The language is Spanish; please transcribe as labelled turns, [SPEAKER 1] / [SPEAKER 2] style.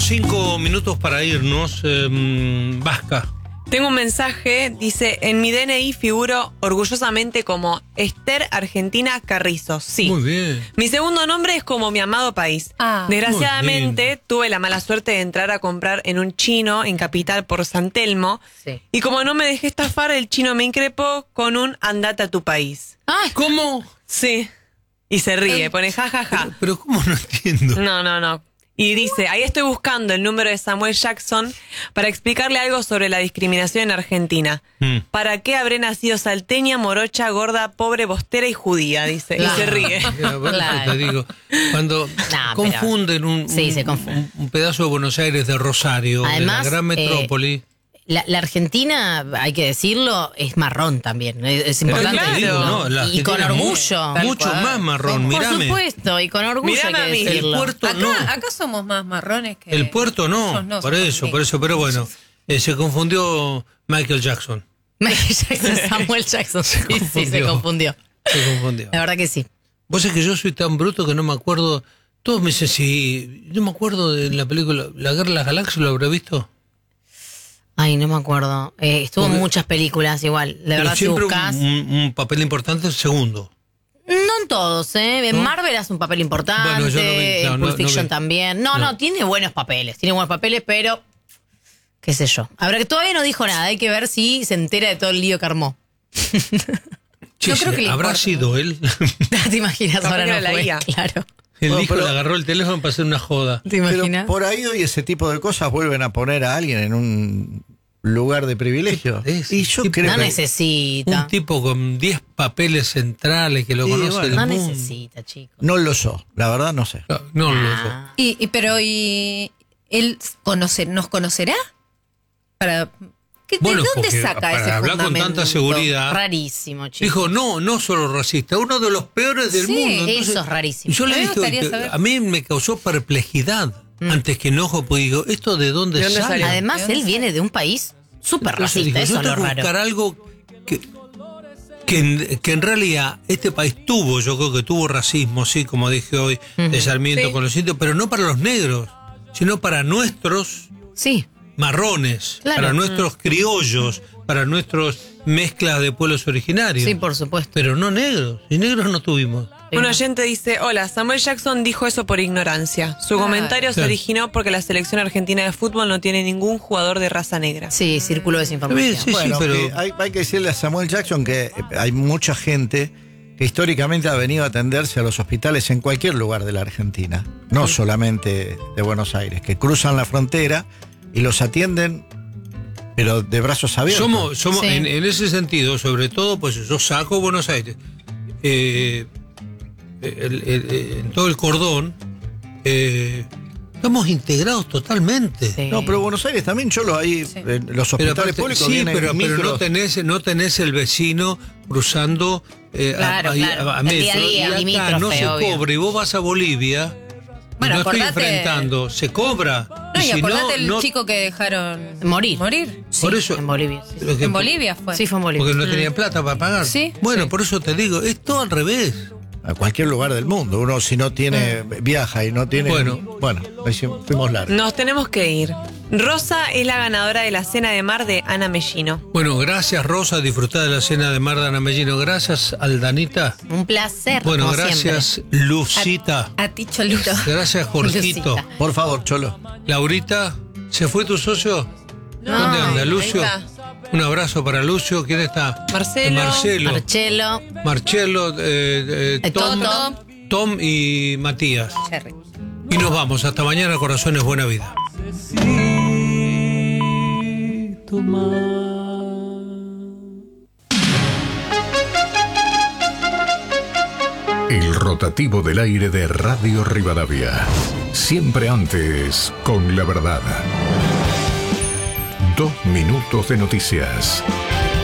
[SPEAKER 1] 5 minutos para irnos. Vasca.
[SPEAKER 2] Tengo un mensaje, dice, en mi DNI figuro orgullosamente como Esther Argentina Carrizo. Sí.
[SPEAKER 1] Muy bien.
[SPEAKER 2] Mi segundo nombre es como mi amado país. Desgraciadamente, tuve la mala suerte de entrar a comprar en un chino en Capital por San Telmo.
[SPEAKER 3] Sí.
[SPEAKER 2] Y como no me dejé estafar, el chino me increpó con un andate a tu país.
[SPEAKER 3] Ay,
[SPEAKER 1] ¿Cómo?
[SPEAKER 2] Sí. Y se ríe, pone jajaja.
[SPEAKER 1] Pero ¿cómo no entiendo?
[SPEAKER 2] No. Y dice, ahí estoy buscando el número de Samuel Jackson para explicarle algo sobre la discriminación en Argentina. ¿Para qué habré nacido salteña, morocha, gorda, pobre, bostera y judía? Dice, y se ríe.
[SPEAKER 1] Claro. Te digo, cuando confunden
[SPEAKER 3] se confunde.
[SPEAKER 1] un pedazo de Buenos Aires de Rosario,
[SPEAKER 3] además,
[SPEAKER 1] de la gran metrópoli.
[SPEAKER 3] La Argentina, hay que decirlo, es marrón también. Es importante
[SPEAKER 2] claro.
[SPEAKER 3] decirlo.
[SPEAKER 1] No, la
[SPEAKER 3] y con
[SPEAKER 1] Argentina
[SPEAKER 3] orgullo.
[SPEAKER 1] es mucho más marrón,
[SPEAKER 3] Por
[SPEAKER 1] mírame.
[SPEAKER 3] supuesto, y con orgullo
[SPEAKER 2] Mírame
[SPEAKER 3] hay
[SPEAKER 2] a mí.
[SPEAKER 3] que decirlo.
[SPEAKER 1] El puerto no.
[SPEAKER 4] Acá somos más marrones que...
[SPEAKER 1] El puerto no,
[SPEAKER 4] Ellos no
[SPEAKER 1] por
[SPEAKER 4] son
[SPEAKER 1] eso,
[SPEAKER 4] así.
[SPEAKER 1] pero bueno, se confundió Michael Jackson.
[SPEAKER 3] Samuel Jackson, sí, se confundió.
[SPEAKER 1] Se confundió.
[SPEAKER 3] La verdad que sí.
[SPEAKER 1] Vos sabés que yo soy tan bruto que no me acuerdo. Todos me dicen, sí, yo me acuerdo de la película La Guerra de las Galaxias, ¿lo habré visto?
[SPEAKER 3] Ay, no me acuerdo. Estuvo en
[SPEAKER 1] Porque-
[SPEAKER 3] muchas películas igual. De
[SPEAKER 1] Pero
[SPEAKER 3] verdad, si
[SPEAKER 1] siempre
[SPEAKER 3] buscas.
[SPEAKER 1] un papel importante, el segundo.
[SPEAKER 3] No en todos, ¿eh? En
[SPEAKER 1] ¿No?
[SPEAKER 3] Marvel hace un papel importante.
[SPEAKER 1] Bueno, yo no vi,
[SPEAKER 3] en
[SPEAKER 1] no,
[SPEAKER 3] Pulp
[SPEAKER 1] no
[SPEAKER 3] Fiction
[SPEAKER 1] vi.
[SPEAKER 3] también. No,
[SPEAKER 1] No.
[SPEAKER 3] tiene buenos papeles. Pero. Qué sé yo. Habrá que todavía no dijo nada. Hay que ver si se entera de todo el lío que armó.
[SPEAKER 1] Che,
[SPEAKER 4] creo que le
[SPEAKER 1] ¿habrá
[SPEAKER 4] importa.
[SPEAKER 1] sido él?
[SPEAKER 3] ¿Te imaginas?
[SPEAKER 2] Capaz
[SPEAKER 3] Ahora
[SPEAKER 2] que
[SPEAKER 3] no
[SPEAKER 2] era la
[SPEAKER 3] fue.
[SPEAKER 2] IA.
[SPEAKER 3] Claro.
[SPEAKER 1] El
[SPEAKER 5] Bueno,
[SPEAKER 1] hijo
[SPEAKER 5] pero-
[SPEAKER 1] le agarró el teléfono para hacer una joda.
[SPEAKER 3] ¿Te
[SPEAKER 5] Pero
[SPEAKER 3] imaginas?
[SPEAKER 5] por ahí hoy ese tipo de cosas vuelven a poner a alguien en un lugar de privilegio.
[SPEAKER 1] Es
[SPEAKER 5] Y yo
[SPEAKER 1] tipo-
[SPEAKER 5] creo
[SPEAKER 3] No
[SPEAKER 5] que
[SPEAKER 3] necesita.
[SPEAKER 1] Un tipo con 10 papeles centrales que lo
[SPEAKER 5] Sí,
[SPEAKER 1] conoce
[SPEAKER 5] bueno.
[SPEAKER 1] el
[SPEAKER 3] No
[SPEAKER 1] mundo.
[SPEAKER 3] necesita, chicos.
[SPEAKER 5] no lo so, la verdad no sé.
[SPEAKER 1] No lo sé.
[SPEAKER 3] Ah.
[SPEAKER 4] Pero él nos conocerá? ¿De
[SPEAKER 1] Bueno,
[SPEAKER 4] dónde
[SPEAKER 1] porque
[SPEAKER 4] saca
[SPEAKER 1] para
[SPEAKER 4] ese
[SPEAKER 1] hablar con
[SPEAKER 4] fundamento?
[SPEAKER 1] tanta seguridad.
[SPEAKER 3] Rarísimo, chicos.
[SPEAKER 1] Dijo, no solo racista, uno de los peores del
[SPEAKER 4] Sí,
[SPEAKER 1] mundo.
[SPEAKER 3] Eso es rarísimo.
[SPEAKER 1] Yo le
[SPEAKER 4] A mí me
[SPEAKER 1] dije,
[SPEAKER 4] gustaría
[SPEAKER 1] que
[SPEAKER 4] saber.
[SPEAKER 1] a mí me causó perplejidad antes que enojo, pues digo, ¿esto de dónde,
[SPEAKER 2] ¿De dónde
[SPEAKER 1] sale?
[SPEAKER 2] salió?
[SPEAKER 3] Además,
[SPEAKER 4] ¿De dónde
[SPEAKER 3] él viene de un país súper
[SPEAKER 1] Entonces
[SPEAKER 3] racista.
[SPEAKER 1] dije,
[SPEAKER 3] Eso
[SPEAKER 1] yo
[SPEAKER 3] es lo
[SPEAKER 1] tengo que
[SPEAKER 3] raro.
[SPEAKER 1] buscar algo que en realidad este país tuvo, yo creo que tuvo racismo, sí, como dije hoy, de Sarmiento
[SPEAKER 2] Sí.
[SPEAKER 1] con los indios, pero no para los negros, sino para nuestros
[SPEAKER 3] Sí.
[SPEAKER 1] marrones,
[SPEAKER 3] Claro.
[SPEAKER 1] para nuestros criollos, para nuestros mezclas de pueblos originarios.
[SPEAKER 3] Sí, por supuesto.
[SPEAKER 1] Pero no negros, y negros no tuvimos.
[SPEAKER 2] Un oyente dice, hola, Samuel Jackson dijo eso por ignorancia. Su comentario se
[SPEAKER 1] Claro.
[SPEAKER 2] originó porque la selección argentina de fútbol no tiene ningún jugador de raza negra.
[SPEAKER 3] Sí, círculo de desinformación.
[SPEAKER 1] Sí,
[SPEAKER 5] Bueno,
[SPEAKER 1] pero-
[SPEAKER 5] que hay que decirle a Samuel Jackson que hay mucha gente que históricamente ha venido a atenderse a los hospitales en cualquier lugar de la Argentina, no solamente de Buenos Aires, que cruzan la frontera y los atienden, pero de brazos abiertos.
[SPEAKER 1] Somos
[SPEAKER 3] Sí.
[SPEAKER 1] en ese sentido, sobre todo, pues yo saco Buenos Aires. En todo el cordón, estamos integrados totalmente.
[SPEAKER 3] Sí.
[SPEAKER 5] No, pero Buenos Aires también, Cholo, ahí los
[SPEAKER 1] Pero
[SPEAKER 5] hospitales
[SPEAKER 1] aparte,
[SPEAKER 5] públicos
[SPEAKER 1] sí,
[SPEAKER 5] vienen
[SPEAKER 1] pero
[SPEAKER 5] micros.
[SPEAKER 1] no tenés el vecino cruzando
[SPEAKER 3] Claro, claro.
[SPEAKER 1] a
[SPEAKER 3] El día a
[SPEAKER 1] metro.
[SPEAKER 3] día,
[SPEAKER 1] Y acá
[SPEAKER 3] limítrofe,
[SPEAKER 1] no se
[SPEAKER 3] obvio.
[SPEAKER 1] cobra y vos vas a Bolivia.
[SPEAKER 4] Bueno,
[SPEAKER 1] y no estoy
[SPEAKER 4] acordate-
[SPEAKER 1] enfrentando, se cobra.
[SPEAKER 4] No, y
[SPEAKER 1] si
[SPEAKER 4] acordate el
[SPEAKER 1] no-
[SPEAKER 4] chico que dejaron
[SPEAKER 3] Morir.
[SPEAKER 4] Sí.
[SPEAKER 1] Por eso,
[SPEAKER 3] En Bolivia. Sí,
[SPEAKER 1] lo que-
[SPEAKER 4] En Bolivia fue.
[SPEAKER 3] Sí, fue en Bolivia.
[SPEAKER 1] porque no tenían plata para pagar.
[SPEAKER 4] Sí,
[SPEAKER 1] Bueno,
[SPEAKER 4] sí.
[SPEAKER 1] por eso te digo, es todo al revés.
[SPEAKER 5] A cualquier lugar del mundo. Uno si no tiene, viaja y no tiene...
[SPEAKER 1] Bueno.
[SPEAKER 5] ahí sí fuimos largos.
[SPEAKER 2] Nos tenemos que ir. Rosa es la ganadora de la cena de mar de Ana Mellino.
[SPEAKER 1] Bueno, gracias Rosa, disfrutá de la cena de Mar de Ana Mellino. Gracias Aldanita.
[SPEAKER 3] Un placer.
[SPEAKER 1] Bueno,
[SPEAKER 3] como
[SPEAKER 1] gracias Lucita.
[SPEAKER 4] A ti, Cholito.
[SPEAKER 1] Gracias Jorgito.
[SPEAKER 3] Lucita.
[SPEAKER 5] Por favor, Cholo.
[SPEAKER 1] Laurita, ¿se fue tu socio?
[SPEAKER 2] No,
[SPEAKER 1] ¿Dónde anda?
[SPEAKER 2] ahí
[SPEAKER 1] Lucio.
[SPEAKER 2] está.
[SPEAKER 1] Un abrazo para Lucio. ¿Quién está?
[SPEAKER 2] Marcelo.
[SPEAKER 1] Marcelo.
[SPEAKER 3] Marcelo.
[SPEAKER 1] Tom, Tom y Matías.
[SPEAKER 4] Cherry.
[SPEAKER 1] Y nos vamos. Hasta mañana, corazones. Buena vida.
[SPEAKER 6] El rotativo del aire de Radio Rivadavia. Siempre antes, con la verdad. 2 minutos de noticias.